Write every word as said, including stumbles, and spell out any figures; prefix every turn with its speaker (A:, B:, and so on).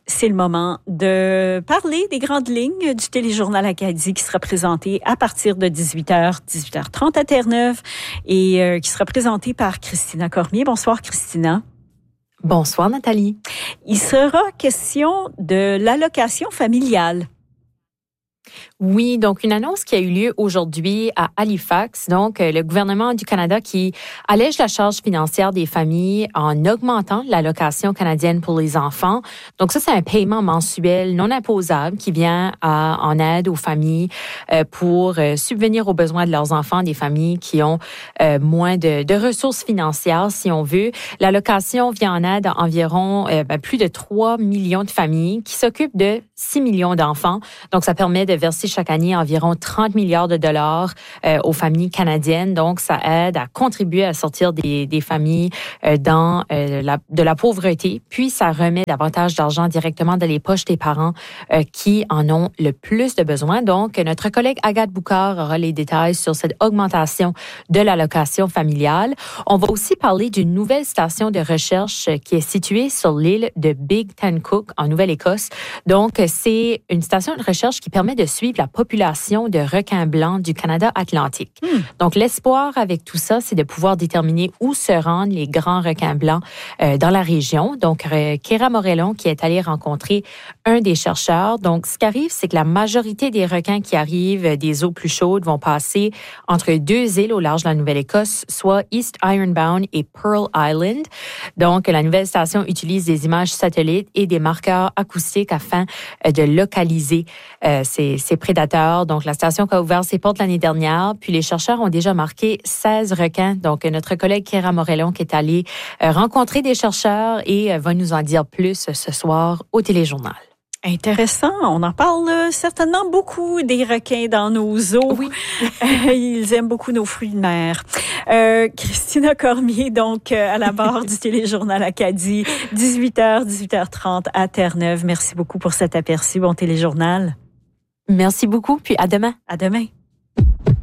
A: c'est le moment de parler des grandes lignes du Téléjournal Acadie qui sera présenté à partir de dix-huit heures, dix-huit heures trente à Terre-Neuve et euh, qui sera présenté par Christina Cormier. Bonsoir, Christina.
B: Bonsoir, Nathalie.
A: Il sera question de l'allocation familiale.
B: Oui, donc une annonce qui a eu lieu aujourd'hui à Halifax. Donc, le gouvernement du Canada qui allège la charge financière des familles en augmentant l'allocation canadienne pour les enfants. Donc, ça, c'est un paiement mensuel non imposable qui vient à, en aide aux familles euh, pour euh, subvenir aux besoins de leurs enfants, des familles qui ont euh, moins de, de ressources financières, si on veut. L'allocation vient en aide à environ euh, ben, plus de trois millions de familles qui s'occupent de six millions d'enfants. Donc, ça permet de verser chaque année environ trente milliards de dollars euh, aux familles canadiennes. Donc, ça aide à contribuer à sortir des, des familles euh, dans euh, la, de la pauvreté. Puis, ça remet davantage d'argent directement dans les poches des parents euh, qui en ont le plus de besoin. Donc, notre collègue Agathe Boucard aura les détails sur cette augmentation de l'allocation familiale. On va aussi parler d'une nouvelle station de recherche qui est située sur l'île de Big Ten Cook en Nouvelle-Écosse. Donc, c'est une station de recherche qui permet de suivre la population de requins blancs du Canada atlantique. Hmm. Donc, l'espoir avec tout ça, c'est de pouvoir déterminer où se rendent les grands requins blancs euh, dans la région. Donc, euh, Kéra Morellon, qui est allée rencontrer un des chercheurs. Donc, ce qui arrive, c'est que la majorité des requins qui arrivent des eaux plus chaudes vont passer entre deux îles au large de la Nouvelle-Écosse, soit East Ironbound et Pearl Island. Donc, la nouvelle station utilise des images satellites et des marqueurs acoustiques afin euh, de localiser euh, ces, ces prédateurs. Donc, la station qui a ouvert ses portes l'année dernière, puis les chercheurs ont déjà marqué seize requins. Donc, notre collègue Kéra Morellon qui est allée euh, rencontrer des chercheurs et euh, va nous en dire plus ce soir au Téléjournal.
A: Intéressant. On en parle certainement beaucoup des requins dans nos eaux.
B: Oui.
A: Ils aiment beaucoup nos fruits de mer. Euh, Christina Cormier, donc, à la barre du Téléjournal Acadie, dix-huit heures, dix-huit heures trente à Terre-Neuve. Merci beaucoup pour cet aperçu. Bon Téléjournal.
B: Merci beaucoup, puis à demain.
A: À demain.